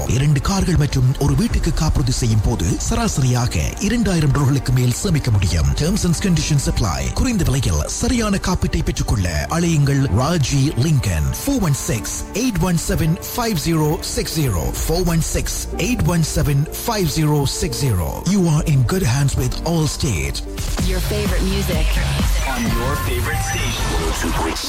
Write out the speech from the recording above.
2 கார்கள் மற்றும் ஒரு வீட்டுக்கு காப்புறுதி செய்யும் போது சராசரியாக $2,000 மேல் சேமிக்க முடியும். Terms and conditions apply. குறைந்த விலையில் சரியான காப்பீட்டை பெற்றுக்கொள்ள அழையுங்கள் Raji Lincoln 416-817-5060 416-817-5060. You are in good hands with Allstate. Your favorite music on your favorite station.